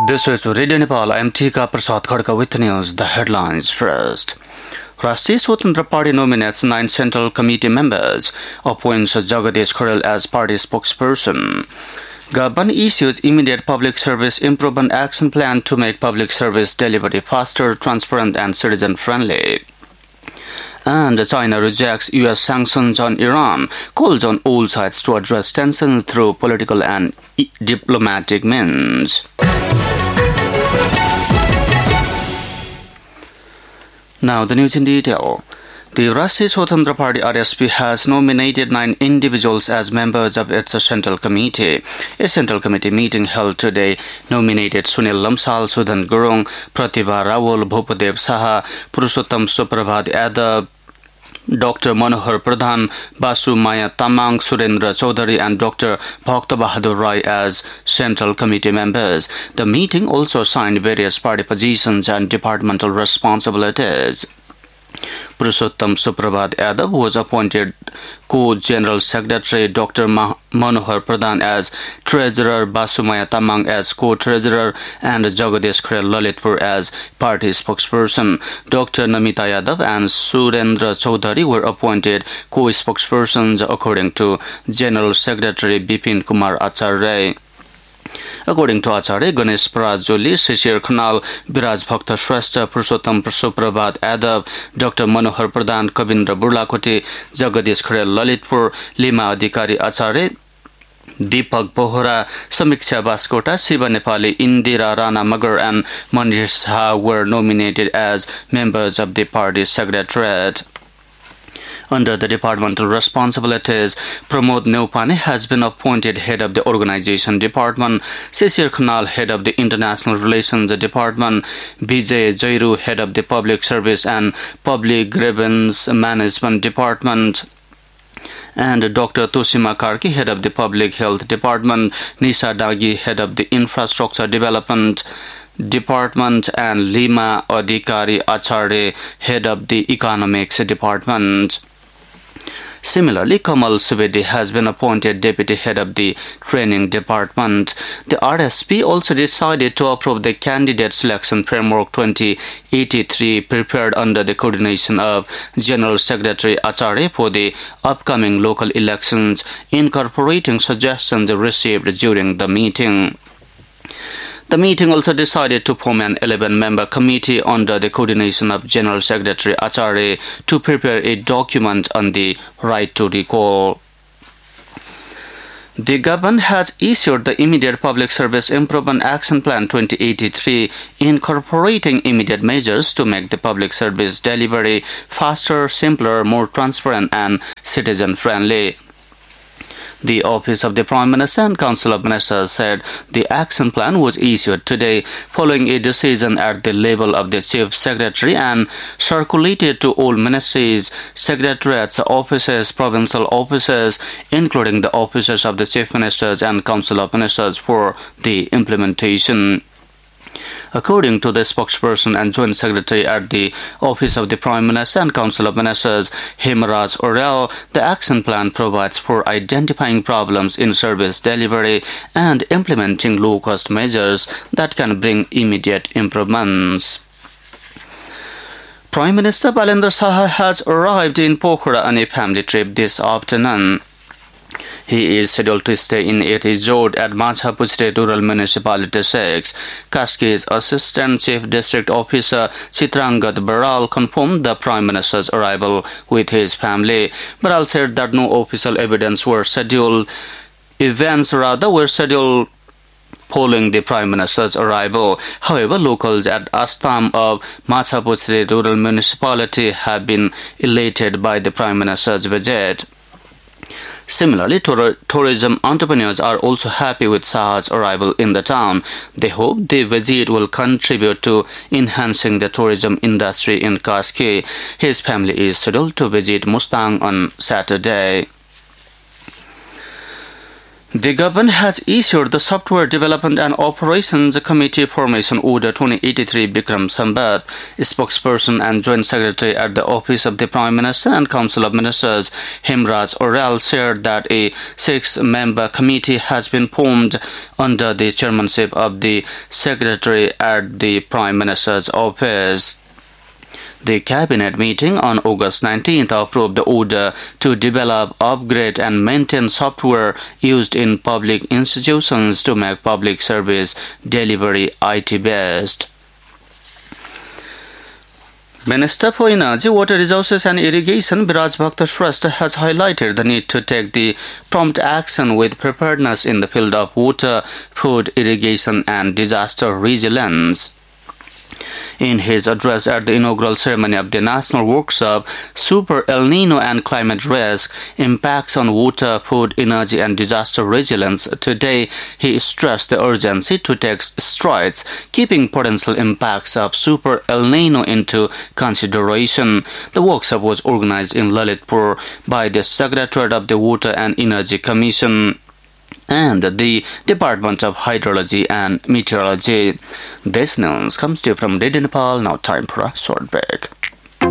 This is Radio Nepal. I am Tika Prasad Khadka with news. The headlines first. Rashtriya Swatantra Party nominates 9 Central Committee members, appoints Jagadish Kharel as party spokesperson. Government issues immediate public service improvement action plan to make public service delivery faster, transparent and citizen-friendly. And China rejects U.S. sanctions on Iran, calls on all sides to address tensions through political and diplomatic means. Now the news in detail. The Rashtriya Swatantra Party RSP has nominated 9 individuals as members of its Central Committee. A Central Committee meeting held today nominated Sunil Lamsal, Sudhan Gurung, Pratibha Rawal, Bhupadev Saha, Purushottam Suprabhat Yadav, Dr. Manohar Pradhan, Basu Maya Tamang, Surendra Chaudhary and Dr. Bhakta Bahadur Rai as Central Committee members. The meeting also assigned various party positions and departmental responsibilities. Purushottam Suprabhat Yadav was appointed Co-General Secretary, Dr. Manohar Pradhan as Treasurer, Basumaya Tamang as Co-Treasurer and Jagadish Kharel Lalitpur as Party Spokesperson. Dr. Namita Yadav and Surendra Chaudhary were appointed Co-Spokespersons according to General Secretary Bipin Kumar Acharya. According to Acharya, Ganesh Parad Joli, Shishir Khanal, Biraj Bhakta Shrestha, Purushottam Suprabhat Yadav, Dr. Manohar Pradhan, Kavindra Burlakoti, Jagadish Kharel Lalitpur, Lima Adhikari Acharya, Deepak Bohra, Samiksha Baskota, Siva Nepali, Indira Rana Magar and Manish Jha were nominated as members of the party secretariat. Under the departmental responsibilities, Pramod Neupane has been appointed head of the organization department, Shishir Khanal head of the international relations department, Vijay Jairu head of the public service and public grievance management department, and Dr. Toshima Karki head of the public health department, Nisha Dagi head of the infrastructure development department and Lima Adhikari Acharya head of the economics department. Similarly, Kamal Subedi has been appointed deputy head of the training department. The RSP also decided to approve the candidate selection framework 2083 prepared under the coordination of General Secretary Acharya for the upcoming local elections, incorporating suggestions received during the meeting. The meeting also decided to form an 11-member committee under the coordination of General Secretary Acharya to prepare a document on the right to recall. The government has issued the Immediate Public Service Improvement Action Plan 2083, incorporating immediate measures to make the public service delivery faster, simpler, more transparent and citizen-friendly. The Office of the Prime Minister and Council of Ministers said the action plan was issued today following a decision at the level of the Chief Secretary and circulated to all ministries, secretariats, offices, provincial offices, including the offices of the Chief Ministers and Council of Ministers for the implementation. According to the spokesperson and Joint Secretary at the Office of the Prime Minister and Council of Ministers, Hemaraj Orel, the action plan provides for identifying problems in service delivery and implementing low-cost measures that can bring immediate improvements. Prime Minister Balendra Saha has arrived in Pokhara on a family trip this afternoon. He is scheduled to stay in a resort at Mazhapusre Rural Municipality 6. Kaski's Assistant Chief District Officer Chitrangad Baral confirmed the Prime Minister's arrival with his family. Baral said that no official events were scheduled following the Prime Minister's arrival. However, locals at Astam of Mazhapusre Rural Municipality have been elated by the Prime Minister's visit. Similarly, tourism entrepreneurs are also happy with Saha's arrival in the town. They hope the visit will contribute to enhancing the tourism industry in Kaski. His family is scheduled to visit Mustang on Saturday. The government has issued the Software Development and Operations Committee Formation Order 2083. Bikram Sambat, spokesperson and Joint Secretary at the Office of the Prime Minister and Council of Ministers, Hemraj Oral, shared that a 6-member committee has been formed under the chairmanship of the Secretary at the Prime Minister's office. The Cabinet meeting on August 19th approved the order to develop, upgrade and maintain software used in public institutions to make public service delivery IT-based. Minister for Energy, Water Resources and Irrigation, Biraj Bhakta Shrestha, has highlighted the need to take the prompt action with preparedness in the field of water, food, irrigation and disaster resilience. In his address at the inaugural ceremony of the national workshop, Super El Nino and Climate Risk, Impacts on Water, Food, Energy and Disaster Resilience, today he stressed the urgency to take strides, keeping potential impacts of Super El Nino into consideration. The workshop was organized in Lalitpur by the Secretariat of the Water and Energy Commission and the Department of Hydrology and Meteorology. This news comes to you from Radio Nepal. Now time for a short break.